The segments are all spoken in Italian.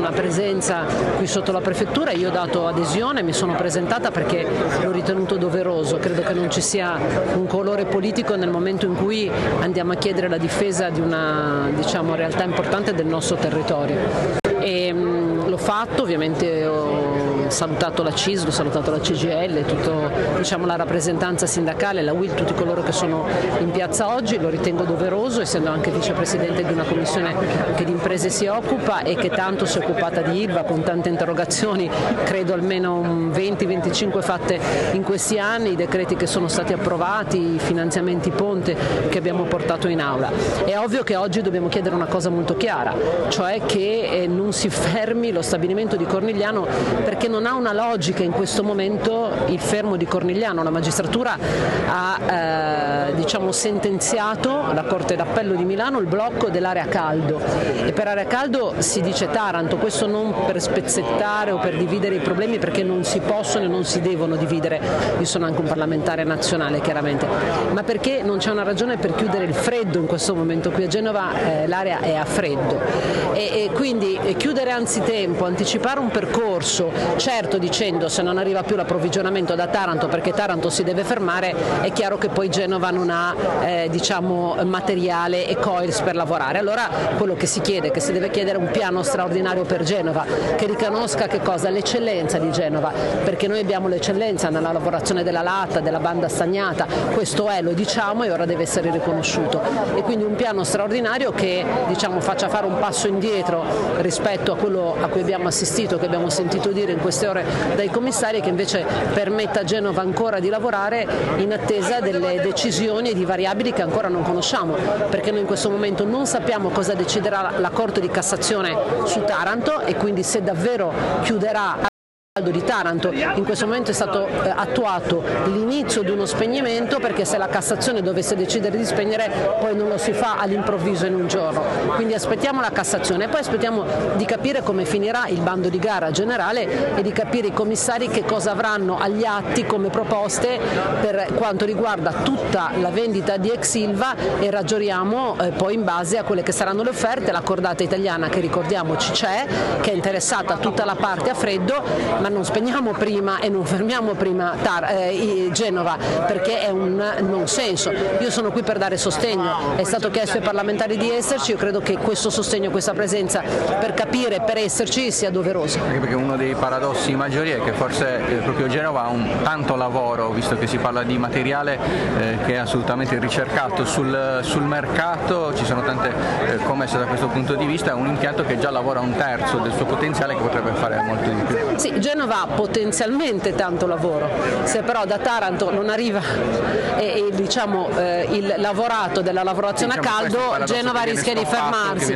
una presenza qui sotto la prefettura. Io ho dato adesione, mi sono presentata perché l'ho ritenuto doveroso. Credo che non ci sia un colore politico nel momento in cui andiamo a chiedere la difesa di una, diciamo, realtà importante del nostro territorio. E l'ho fatto, ovviamente ho salutato la CISL, ho salutato la CGIL, tutta, diciamo, la rappresentanza sindacale, la UIL, tutti coloro che sono in piazza oggi. Lo ritengo doveroso, essendo anche vicepresidente di una commissione che di imprese si occupa e che tanto si è occupata di ILVA, con tante interrogazioni, credo almeno 20-25 fatte in questi anni, i decreti che sono stati approvati, i finanziamenti ponte che abbiamo portato in aula. È ovvio che oggi dobbiamo chiedere una cosa molto chiara, cioè che non si fermi lo stabilimento di Cornigliano, perché non ha una logica in questo momento il fermo di Cornigliano. La magistratura ha diciamo sentenziato, la Corte d'Appello di Milano, il blocco dell'area caldo, e per area caldo si dice Taranto. Questo non per spezzettare o per dividere i problemi, perché non si possono e non si devono dividere. Io sono anche un parlamentare nazionale, chiaramente, ma perché non c'è una ragione per chiudere il freddo in questo momento. Qui a Genova l'area è a freddo e quindi chiudere anzitempo, anticipare un percorso, certo dicendo se non arriva più l'approvvigionamento da Taranto perché Taranto si deve fermare, è chiaro che poi Genova non ha diciamo materiale e coils per lavorare. Allora quello che si chiede, che si deve chiedere, è un piano straordinario per Genova che riconosca che cosa? L'eccellenza di Genova, perché noi abbiamo l'eccellenza nella lavorazione della latta, della banda stagnata, questo è, lo diciamo, e ora deve essere riconosciuto, e quindi un piano straordinario che, diciamo, faccia fare un passo indietro rispetto a quello a cui abbiamo assistito, che abbiamo sentito dire in queste ore dai commissari, che invece permetta a Genova ancora di lavorare in attesa delle decisioni e di variabili che ancora non conosciamo, perché noi in questo momento non sappiamo cosa deciderà la Corte di Cassazione su Taranto, e quindi se davvero chiuderà di Taranto. In questo momento è stato attuato l'inizio di uno spegnimento, perché se la Cassazione dovesse decidere di spegnere poi non lo si fa all'improvviso in un giorno, quindi aspettiamo la Cassazione e poi aspettiamo di capire come finirà il bando di gara generale e di capire i commissari che cosa avranno agli atti come proposte per quanto riguarda tutta la vendita di ex Ilva, e ragioniamo poi in base a quelle che saranno le offerte. La cordata italiana, che ricordiamoci c'è, che è interessata a tutta la parte a freddo, ma non spegniamo prima e non fermiamo prima Genova, perché è un non senso. Io sono qui per dare sostegno, è stato chiesto ai parlamentari di esserci, io credo che questo sostegno, questa presenza per capire, per esserci, sia doveroso. Anche perché uno dei paradossi maggiori è che forse proprio Genova ha un tanto lavoro, visto che si parla di materiale che è assolutamente ricercato sul mercato, ci sono tante commesse da questo punto di vista, un impianto che già lavora un terzo del suo potenziale, che potrebbe fare molto di più. Sì, Genova ha potenzialmente tanto lavoro, se però da Taranto non arriva diciamo, il lavorato della lavorazione, diciamo, a caldo, Genova rischia di fermarsi,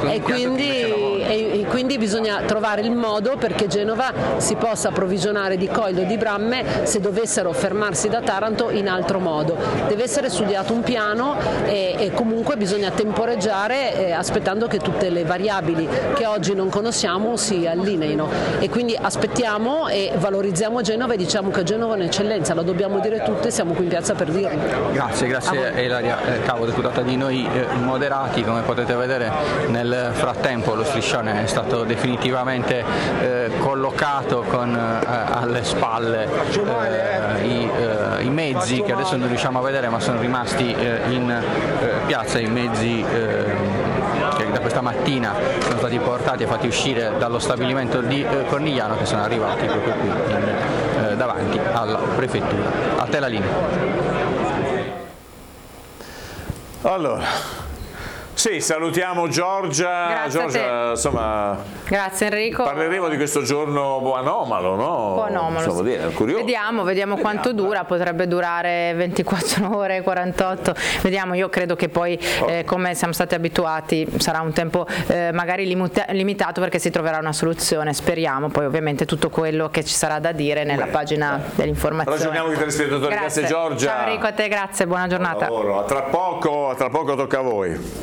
e quindi bisogna trovare il modo perché Genova si possa approvvigionare di coil o di bramme se dovessero fermarsi da Taranto in altro modo. Deve essere studiato un piano e comunque bisogna temporeggiare aspettando che tutte le variabili che oggi non conosciamo si allineino, e quindi aspettiamo e valorizziamo Genova e diciamo che Genova è un'eccellenza, lo dobbiamo dire tutti, siamo qui in piazza per dirlo. Grazie Ilaria Cavo, deputata di Noi Moderati. Come potete vedere, nel frattempo lo striscione è stato definitivamente collocato con alle spalle i mezzi che adesso non riusciamo a vedere, ma sono rimasti in piazza, i mezzi che da questa mattina sono stati portati e fatti uscire dallo stabilimento di Cornigliano, che sono arrivati proprio qui davanti alla prefettura. A te la linea. Allora, sì, salutiamo Giorgia. Grazie Giorgia, insomma, grazie Enrico. Parleremo di questo giorno anomalo, no? Un po' anomalo, sì. Dire, curioso. Vediamo quanto dura, potrebbe durare 24 ore, 48, vediamo. Io credo che poi come siamo stati abituati sarà un tempo magari limitato, perché si troverà una soluzione, speriamo. Poi ovviamente tutto quello che ci sarà da dire nella pagina dell'informazione. Ragioniamo con i telespettatori. Grazie Giorgia. Ciao Enrico, a te grazie, buona giornata. A tra poco tocca a voi.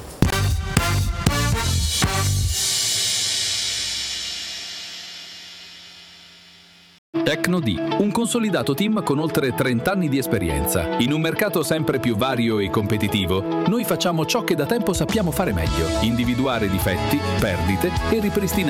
Tecno-D, un consolidato team con oltre 30 anni di esperienza. In un mercato sempre più vario e competitivo, noi facciamo ciò che da tempo sappiamo fare meglio: individuare difetti, perdite e ripristinare